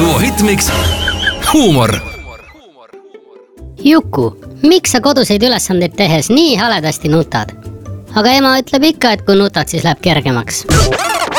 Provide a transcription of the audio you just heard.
duo hitmiks huumor. Juku, miks sa koduseid ülesandeid tehes nii haledasti nutad? Aga ema ütleb ikka, et kui nutad, siis läheb kergemaks.